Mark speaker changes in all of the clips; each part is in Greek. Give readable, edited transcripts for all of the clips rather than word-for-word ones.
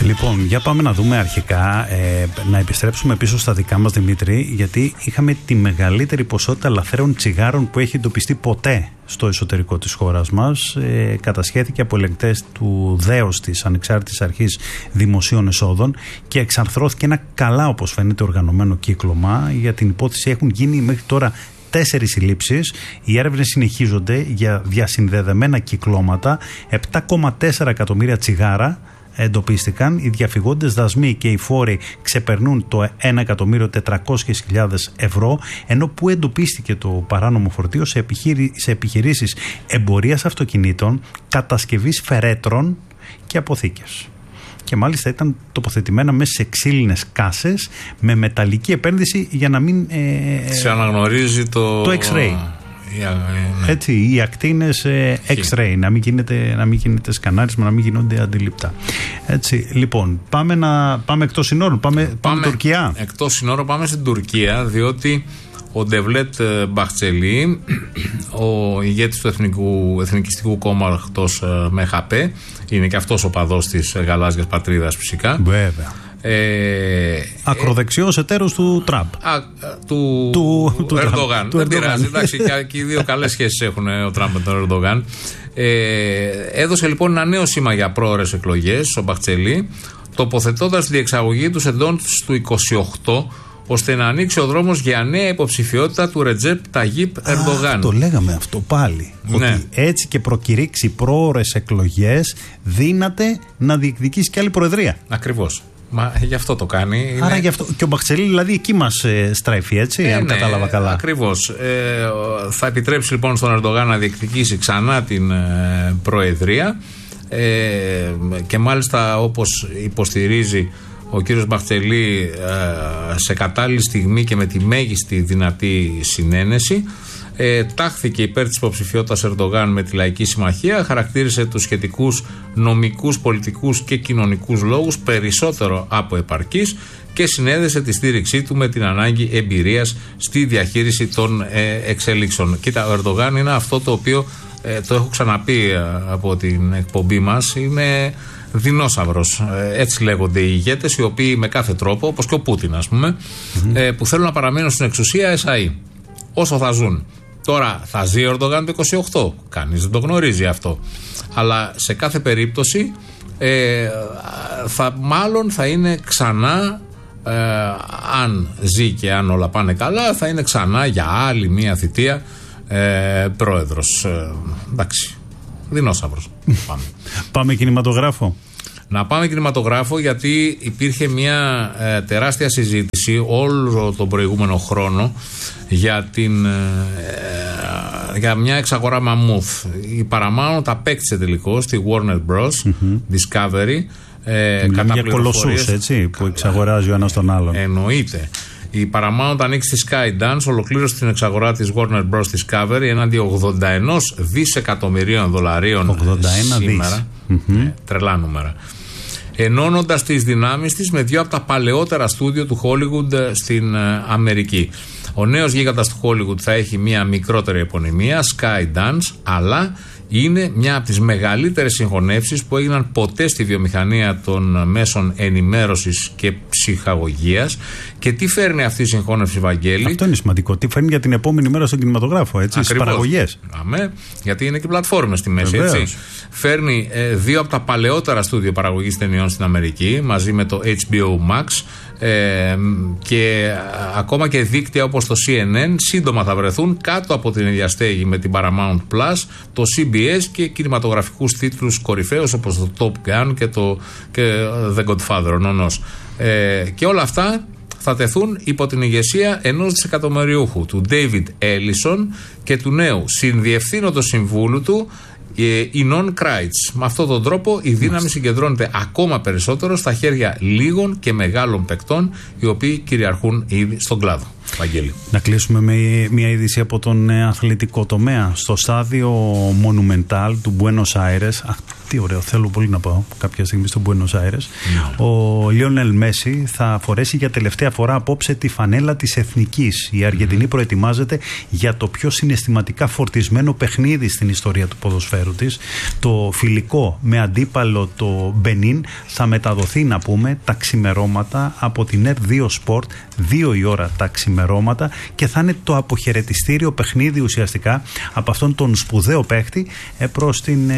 Speaker 1: Λοιπόν, για πάμε να δούμε αρχικά, να επιστρέψουμε πίσω στα δικά μας, Δημήτρη, γιατί είχαμε τη μεγαλύτερη ποσότητα λαθρέων τσιγάρων που έχει εντοπιστεί ποτέ στο εσωτερικό της χώρας μας. Κατασχέθηκε από ελεγκτές του ΔΕΟΣ, της Ανεξάρτητης Αρχής Δημοσίων Εσόδων, και εξαρθρώθηκε ένα καλά, όπως φαίνεται, οργανωμένο κύκλωμα. Για την υπόθεση έχουν γίνει μέχρι τώρα 4 συλλήψεις. Οι έρευνες συνεχίζονται για διασυνδεδεμένα κυκλώματα. 7,4 εκατομμύρια τσιγάρα εντοπίστηκαν. Οι διαφυγόντες δασμοί και οι φόροι ξεπερνούν το 1.400.000 ευρώ, ενώ που εντοπίστηκε το παράνομο φορτίο σε επιχειρήσεις εμπορίας αυτοκινήτων, κατασκευής φερέτρων και αποθήκες. Και μάλιστα ήταν τοποθετημένα μέσα σε ξύλινες κάσες με μεταλλική επένδυση για να μην
Speaker 2: σε αναγνωρίζει το
Speaker 1: X-ray.
Speaker 2: Ναι.
Speaker 1: Έτσι, οι ακτίνες X-ray, να μην γίνεται σκανάρισμα, να μην γίνονται αντιληπτά. Έτσι, λοιπόν, πάμε εκτός συνόρων, πάμε Τουρκία.
Speaker 2: Εκτός συνόρων πάμε στην Τουρκία, διότι ο Ντεβλέτ Μπαχτσελή, ο ηγέτης του Εθνικιστικού Κόμματος ΜΕΧΑΠ, είναι και αυτός ο παδός της γαλάζιας πατρίδας φυσικά.
Speaker 1: Βέβαια. Ακροδεξιός εταίρος του Τραμπ.
Speaker 2: Του Ερντογάν. Δεν πειράζει, εντάξει, και οι δύο καλές σχέσεις έχουν ο Τραμπ με τον Ερντογάν. Έδωσε λοιπόν ένα νέο σήμα για πρόωρες εκλογές ο Μπαχτσελή, τοποθετώντας τη διεξαγωγή του εντός του 28, ώστε να ανοίξει ο δρόμος για νέα υποψηφιότητα του Ρετζέπ Ταγίπ Ερντογάν.
Speaker 1: Το λέγαμε αυτό πάλι. Ναι. Ότι έτσι και προκηρύξει πρόωρες εκλογές, δύναται να διεκδικήσει και άλλη προεδρία.
Speaker 2: Ακριβώς. Μα γι' αυτό το κάνει.
Speaker 1: Άρα γι' αυτό. Και ο Μπαχτσελή δηλαδή εκεί μας στρέφει, έτσι, αν κατάλαβα καλά.
Speaker 2: Ακριβώς. Θα επιτρέψει λοιπόν στον Ερντογάν να διεκδικήσει ξανά την προεδρία, και μάλιστα, όπως υποστηρίζει ο κύριος Μπαχτσελή, σε κατάλληλη στιγμή και με τη μέγιστη δυνατή συνένεση, τάχθηκε υπέρ της υποψηφιότητας Ερντογάν με τη Λαϊκή Συμμαχία, χαρακτήρισε τους σχετικούς νομικούς, πολιτικούς και κοινωνικούς λόγους περισσότερο από επαρκείς και συνέδεσε τη στήριξή του με την ανάγκη εμπειρίας στη διαχείριση των εξελίξεων. Κοίτα, ο Ερντογάν είναι αυτό το οποίο, το έχω ξαναπεί από την εκπομπή μας, είναι δεινόσαυρος. Έτσι λέγονται οι ηγέτες, οι οποίοι με κάθε τρόπο, όπως και ο Πούτιν ας πούμε, που θέλουν να παραμείνουν στην εξουσία εσαΐ όσο θα ζουν. Τώρα θα ζει ο Ερντογάν το 28, κανείς δεν το γνωρίζει αυτό, αλλά σε κάθε περίπτωση μάλλον θα είναι ξανά, αν ζει και αν όλα πάνε καλά, θα είναι ξανά για άλλη μία θητεία πρόεδρος. Εντάξει, δεινόσαυρος.
Speaker 1: Πάμε κινηματογράφο.
Speaker 2: Να πάμε κινηματογράφο, γιατί υπήρχε μια τεράστια συζήτηση όλο τον προηγούμενο χρόνο για μια εξαγορά μαμούθ. Η Paramount απέκτησε τελικώς στη Warner Bros. Discovery.
Speaker 1: Για κολοσσούς, έτσι, που εξαγοράζει ο ένας τον άλλον.
Speaker 2: Εννοείται. Η Paramount ανοίξει στη Skydance, ολοκλήρωσε την εξαγορά της Warner Bros. Discovery έναντι 81 δισεκατομμυρίων δολαρίων
Speaker 1: 81
Speaker 2: σήμερα. Τρελά νούμερα. Ενώνοντας τις δυνάμεις της με δύο από τα παλαιότερα στούντιο του Hollywood στην Αμερική. Ο νέος γίγαντας του Hollywood θα έχει μια μικρότερη επωνυμία, Skydance, αλλά είναι μια από τις μεγαλύτερες συγχωνεύσεις που έγιναν ποτέ στη βιομηχανία των μέσων ενημέρωσης και ψυχαγωγίας. Και τι φέρνει αυτή η συγχώνευση, Βαγγέλη?
Speaker 1: Αυτό είναι σημαντικό. Τι φέρνει για την επόμενη μέρα στον κινηματογράφο, έτσι, στις παραγωγές.
Speaker 2: Αμέ, γιατί είναι και πλατφόρμες στη μέση, έτσι. Φέρνει δύο από τα παλαιότερα στούντιο παραγωγής ταινιών στην Αμερική, μαζί με το HBO Max, και ακόμα και δίκτυα όπως το CNN σύντομα θα βρεθούν κάτω από την ίδια στέγη με την Paramount Plus, το CBS και κινηματογραφικούς τίτλους κορυφαίους όπως το Top Gun και The Godfather, ο νονός. Και όλα αυτά θα τεθούν υπό την ηγεσία ενός δισεκατομμυριούχου, του David Ellison, και του νέου συνδιευθύνοντος συμβούλου του, Ινών Κράιτς. Με αυτόν τον τρόπο η δύναμη συγκεντρώνεται ακόμα περισσότερο στα χέρια λίγων και μεγάλων παικτών, οι οποίοι κυριαρχούν ήδη στον κλάδο. Βαγγέλη.
Speaker 1: Να κλείσουμε με μια είδηση από τον αθλητικό τομέα. Στο στάδιο Monumental του Buenos Aires, Τι ωραίο, θέλω πολύ να πάω κάποια στιγμή στο Μπουένος Άιρες. Ο Λιόνελ Μέση θα φορέσει για τελευταία φορά απόψε τη φανέλα της Εθνικής. Η Αργεντινή προετοιμάζεται για το πιο συναισθηματικά φορτισμένο παιχνίδι στην ιστορία του ποδοσφαίρου της. Το φιλικό με αντίπαλο το Μπενίν θα μεταδοθεί, να πούμε, τα ξημερώματα από την R2 Sport, 2 η ώρα τα ξημερώματα, και θα είναι το αποχαιρετιστήριο παιχνίδι ουσιαστικά από αυτόν τον σπουδαίο παίχτη προς την...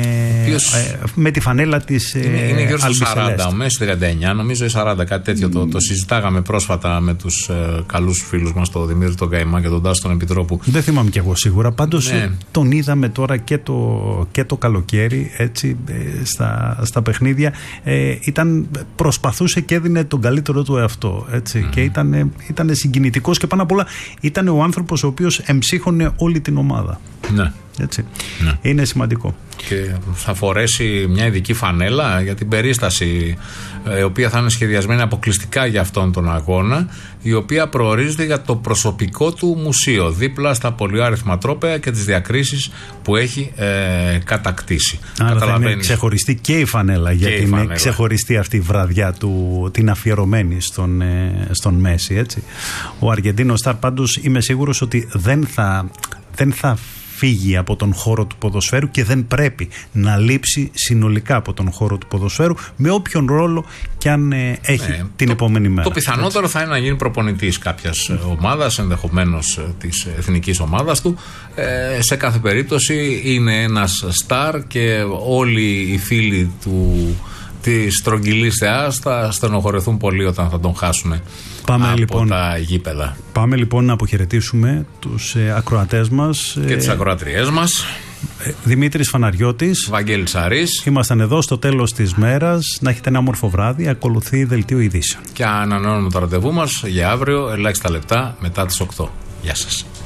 Speaker 1: με τη φανέλα της
Speaker 2: είναι γύρω στο 40, ο Μέση 39, νομίζω ή 40, κάτι τέτοιο. Το συζητάγαμε πρόσφατα με τους καλούς φίλους μας, τον Δημήτρη τον Καϊμά και τον Τάσο τον Επιτρόπου.
Speaker 1: Δεν θυμάμαι κι εγώ σίγουρα, πάντως τον είδαμε τώρα και το καλοκαίρι, έτσι, στα παιχνίδια. Προσπαθούσε και έδινε τον καλύτερο του εαυτό, έτσι, και ήταν συγκινητικός, και πάνω απ' όλα ήταν ο άνθρωπος ο οποίος εμψύχωνε όλη την ομάδα.
Speaker 2: Ναι.
Speaker 1: Έτσι. Ναι. Είναι σημαντικό.
Speaker 2: Και θα φορέσει μια ειδική φανέλα για την περίσταση, η οποία θα είναι σχεδιασμένη αποκλειστικά για αυτόν τον αγώνα, η οποία προορίζεται για το προσωπικό του μουσείο, δίπλα στα πολυάριθμα τρόπαια και τις διακρίσεις που έχει κατακτήσει.
Speaker 1: Άρα θα είναι ξεχωριστή και η φανέλα, γιατί είναι ξεχωριστή αυτή η βραδιά του, την αφιερωμένη στον Μέση, έτσι. Ο Αργεντίνος Σταρ, πάντως, είμαι σίγουρος ότι δεν θα φύγει από τον χώρο του ποδοσφαίρου και δεν πρέπει να λείψει συνολικά από τον χώρο του ποδοσφαίρου, με όποιον ρόλο και αν έχει την επόμενη μέρα.
Speaker 2: Το πιθανότερο θα είναι να γίνει προπονητής κάποιας ομάδας, ενδεχομένως της εθνικής ομάδας του. Σε κάθε περίπτωση είναι ένας στάρ και όλοι οι φίλοι της στρογγυλής θεάς θα στενοχωρεθούν πολύ όταν θα τον χάσουν από τα γήπεδα.
Speaker 1: Πάμε λοιπόν να αποχαιρετήσουμε τους ακροατές μας
Speaker 2: και τις ακροατριές μας.
Speaker 1: Δημήτρης Φαναριώτης,
Speaker 2: Βαγγέλης Αρής.
Speaker 1: Ήμασταν εδώ στο τέλος της μέρας. Να έχετε ένα όμορφο βράδυ. Ακολουθεί δελτίο ειδήσεων.
Speaker 2: Και ανανεώνουμε το ραντεβού μας για αύριο, ελάχιστα λεπτά μετά τις 8. Γεια σας.